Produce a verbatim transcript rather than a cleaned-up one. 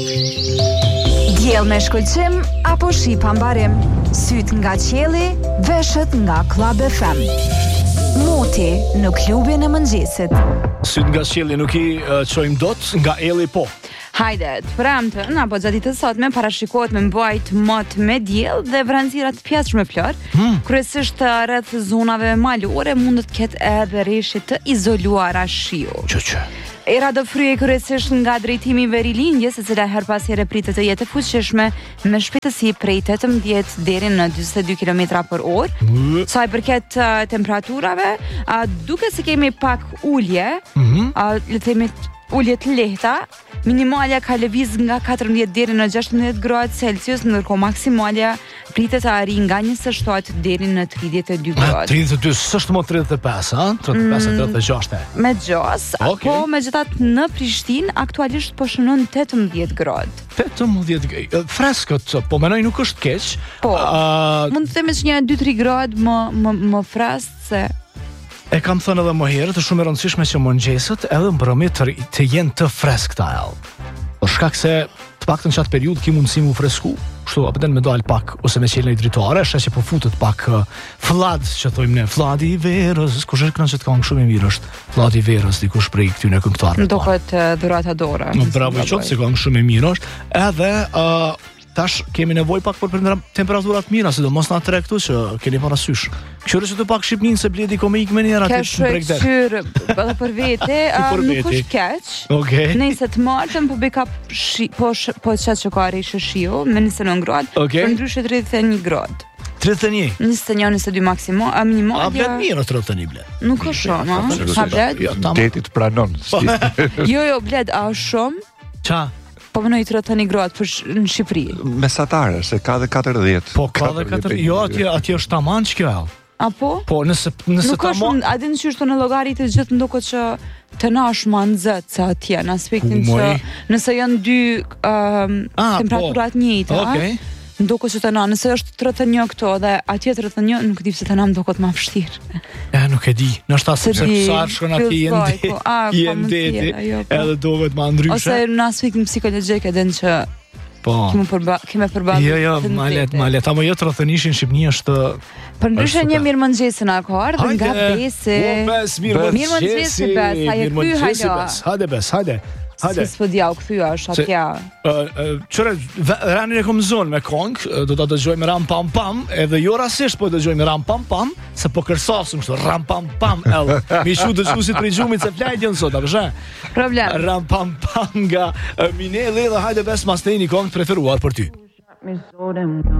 Diell me shkëlqim apo shi pa mbarim, syt nga qielli, veshët nga Club F M. Moti në klubin e mëngjesit. Syt nga qielli nuk i uh, çojmë dot, nga elli po. Hajde, të premtën apo gjatë ditës sotme parashikohet me mbajt mot me diell dhe vranësira të pjatshme plot. Hmm. Kryesisht rreth zonave malore mund të ketë edhe rreshtje të izoluara shiu. Që që. Era do fryje kryesisht nga drejtimi i verilindjes, e cila her pas here pritet të jetë e fuqishme me shpejtësi prej tetëmbëdhjetë deri në njëzet e dy kilometra për orë. Mm. Sa i përket uh, temperaturave, uh, duke se kemi pak ulje, mm-hmm. uh, le të themi ulje të lehta, minimalja ka lëviz nga katërmbëdhjetë deri në gjashtëmbëdhjetë gradë Celsius, ndërkohë maksimalja pritet të arrijë nga njëzet e shtatë deri në tridhjetë e dy gradë. tridhjetë e dy, s'është më tridhjetë e pesë, ha? tridhjetë e pesë, tridhjetë e gjashtë. Me gjas, okay. Po megjithatë në Prishtinë aktualisht po shënon tetëmbëdhjetë gradë. tetëmbëdhjetë gradë. Freskët, po mendoj nuk është keq. Po. Uh, mund të themi që një dy tre gradë më më më freskë se E kam thënë edhe më herët, është shumë e rëndësishme që mëngjeset edhe mbrëmjet të, të jenë të freskëta. Për shkak se të paktën çat periudhë ki mundësi mu fresku, kështu apo den me dal pak ose me qelë në dritare, është që po futet pak uh, fllad, që thojmë ne, flladi i verës, kush e kënaqet këngë shumë i mirë është flladi i verës, dikush prej këtyre këngëtarëve. Duket dhurata dora. No, bravo, çon se këngë shumë e mirë është. Edhe uh, tash kemi nevojë pak për temperatura të mira, sidomos na tre këtu që keni parasysh. Qyre që të pak Shqipnin se bledi komi ik me njerë aty në bregder. Keshë qyrë edhe për vete, uh, nuk është keq. Okay. Nëse të martën po bëj ka shi, po sh, po çat që ka rishë shiu, me njëzet e një gradë, okay. Për ndryshe tridhjetë e një gradë. tridhjetë e një. njëzet e një njëzet e dy maksimal, a minimal. A bled mirë tridhjetë e një bled. Nuk është shumë, a? Sa bled? Detit pranon. Jo, jo, bled, a është shumë? Qa? Po mënoj tridhjetë e një gradë për sh- në Shqipëri. Mesatare, se ka dhe katërdhjetë. Po ka dhe katërdhjetë. Jo, atje atje është tamam ç'kjo. A po? Po, nëse nëse nuk tamam. Nuk është, a din që është në llogaritë gjithë ndoket që të nash më nxehtë se atje, në aspektin që nëse janë dy um, temperaturat po. Njëjta. Okej. Okay. Ndoket që të na, nëse është tridhjetë e një këto dhe atje tridhjetë e një, nuk di pse të na ndoket më vështirë. Ja, nuk e di. Në ashta sepse sa shkon atje jenë. Jenë deti. Edhe duhet më ndryshe. Ose në aspektin psikologjik edhe që po. Kemë përba, kemë përballë. Jo, jo, malet, malet. Ama jo tridhjetë në Shqipëni është për ndryshe një mirëmëngjesi na ka ardhur nga Besi. Mirëmëngjesi, Bes, sa je ky hajde. Hajde Bes, hajde. Hajde. Si s'po dia u kthya është atje. Çore ranin e kom zonë me kong, do ta dëgjojmë ram pam pam, edhe jo rastisht po dëgjojmë ram pam pam, se po kërcasëm kështu ram pam pam ell. Mi shu dëgjuesit për gjumit se flajtën sot, apo shë? Problem. Ram pam pam nga Minelli dhe hajde Bes mas një kong preferuar për ty.